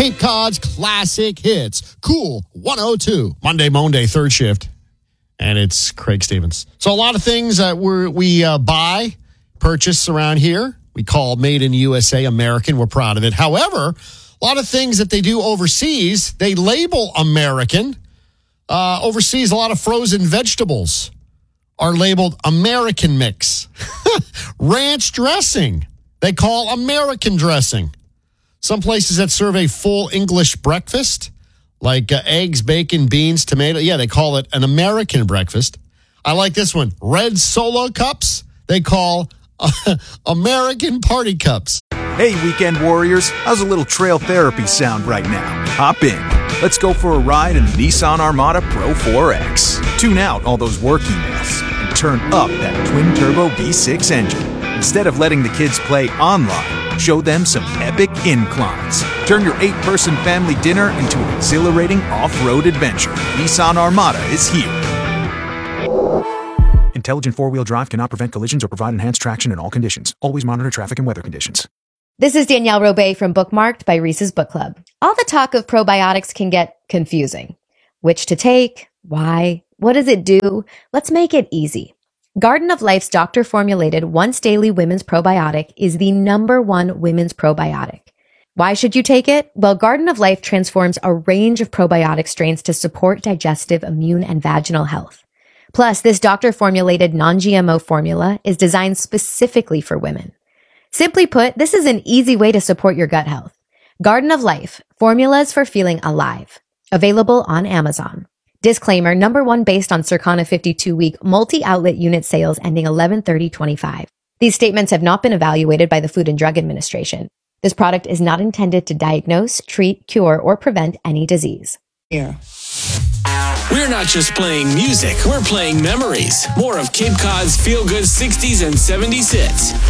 Cape Cod's classic hits. Cool 102. Monday, third shift. And it's Craig Stevens. So a lot of things that we buy, purchase around here, we call made in USA American. We're proud of it. However, a lot of things that they do overseas, they label American. Overseas, a lot of frozen vegetables are labeled American mix. Ranch dressing, they call American dressing. Some places that serve a full English breakfast, like eggs, bacon, beans, tomato, they call it an American breakfast. I like this one. Red Solo cups, they call American party cups. Hey, weekend warriors, how's a little trail therapy sound right now? Hop in. Let's go for a ride in the Nissan Armada Pro 4X. Tune out all those work emails and turn up that twin-turbo V6 engine. Instead of letting the kids play online, show them some epic inclines. Turn your 8-person family dinner into an exhilarating off-road adventure. Nissan Armada is here. Intelligent four-wheel drive cannot prevent collisions or provide enhanced traction in all conditions. Always monitor traffic and weather conditions. This is Danielle Robay from Bookmarked by Reese's Book Club. All the talk of probiotics can get confusing. Which to take? Why? What does it do? Let's make it easy. Garden of Life's doctor-formulated once-daily women's probiotic is the #1 women's probiotic. Why should you take it? Well, Garden of Life transforms a range of probiotic strains to support digestive, immune, and vaginal health. Plus, this doctor-formulated non-GMO formula is designed specifically for women. Simply put, this is an easy way to support your gut health. Garden of Life, formulas for feeling alive. Available on Amazon. Disclaimer, #1 based on Circana 52-week multi-outlet unit sales ending 11/30/25. These statements have not been evaluated by the Food and Drug Administration. This product is not intended to diagnose, treat, cure, or prevent any disease. We're not just playing music, we're playing memories. More of Cape Cod's feel-good 60s and 70s hits.